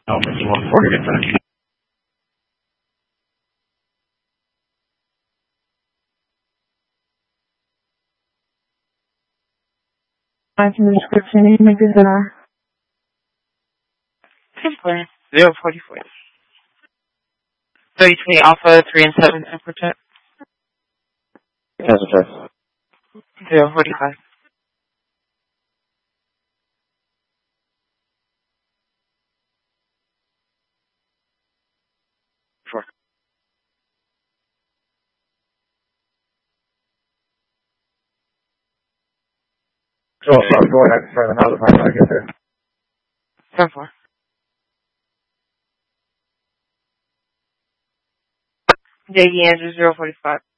We're going to get that. Find the description and make it are. Simpler. 044. 3020 Alpha, 3 and 7, and protect. Cancel check. 045. Sure. So, go ahead, try the house if I get there. 10-4. JD Andrews, 045.